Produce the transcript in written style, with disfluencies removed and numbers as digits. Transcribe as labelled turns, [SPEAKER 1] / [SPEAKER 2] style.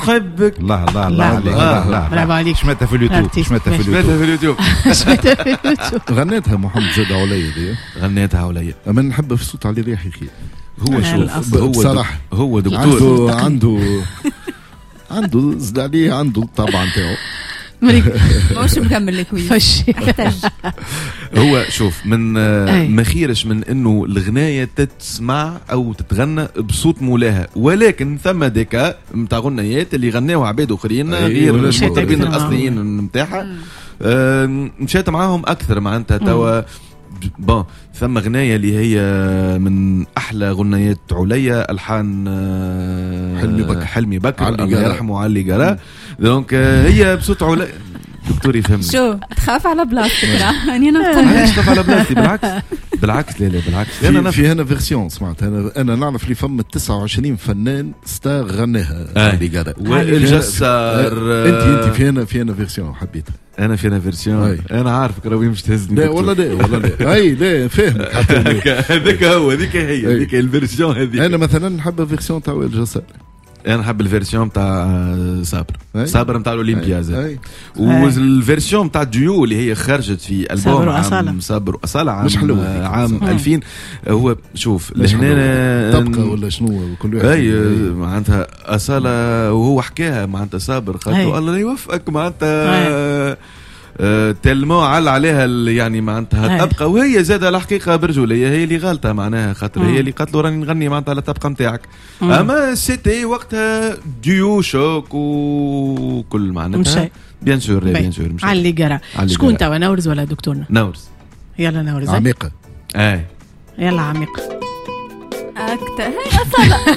[SPEAKER 1] نحبك.
[SPEAKER 2] الله الله الله عليك.
[SPEAKER 3] برافو عليك.
[SPEAKER 2] شمتها في اليوتيوب.
[SPEAKER 4] غنيتها محمد زاد عليا دي.
[SPEAKER 1] غنيتها عليا.
[SPEAKER 4] أما نحب في صوت علي ريحي خير.
[SPEAKER 1] هو شوف هو
[SPEAKER 4] بصراحة
[SPEAKER 1] هو دكتور
[SPEAKER 4] عنده زد عليه عنده طبعا تاعو.
[SPEAKER 5] مش مكمل لك
[SPEAKER 3] فش.
[SPEAKER 1] هو شوف من ما خيرش من انه الغنايه تتسمع او تتغنى بصوت مولاها، ولكن ثم ديكا نتاع غنيات اللي غناوها عباد اخرين غير المطربين الاصليين نتاعها مشيت معاهم اكثر معناتها توا. بون ثم غنايه اللي هي من احلى غنيات عليا الحان حلمي بكر الله يرحمه علي قرا. دونك هي بصوت عليا دكتور يفهمني.
[SPEAKER 5] شو تخاف على بلاصتك راني
[SPEAKER 1] انا تخاف على بلاصتي بالعكس لا بالعكس.
[SPEAKER 4] انا في هنا فيرسيون سمعت انا نعرف لي فم 29 فنان ستار غناها علي قرا
[SPEAKER 1] والجسار.
[SPEAKER 4] انت في هنا فيرسيون حبيتها.
[SPEAKER 1] انا فينا فيرسيون انا عارفك راوي مش تهزني.
[SPEAKER 4] لا والله لا اي لا فاهمك
[SPEAKER 1] هذاك هو هذيك هي هذيك الفيرسيون هذيك.
[SPEAKER 4] انا مثلا نحب الفيرسيون تاع الجسار.
[SPEAKER 1] انا نحب الفيرسيون تاع صابر نتاع الاولمبيا زاد. والفيرسيون نتاع ديو اللي هي خرجت في البوم صابر وأصالة عام 2000. هو شوف لهنا
[SPEAKER 4] تبقى ولا شنو كل واحد
[SPEAKER 1] اي معناتها أصالة وهو حكاها معناتها صابر خاطر الله يوفقك معناتها تلمو عليها يعني معناتها تبقى. وهي زادة الحقيقة برجولية هي اللي غلطة معناها خاطر هي اللي قالت له راني نغني معناتها على تبقى نتاعك. اما سيتي وقتها ديو شوك وكل معناتها بيان سور
[SPEAKER 3] علي قرا. شكون توا نورز ولا دكتورنا؟
[SPEAKER 1] نورز.
[SPEAKER 3] يلا نورز
[SPEAKER 4] عميقة.
[SPEAKER 3] يلا عميقة
[SPEAKER 5] أكتر هاي أصلا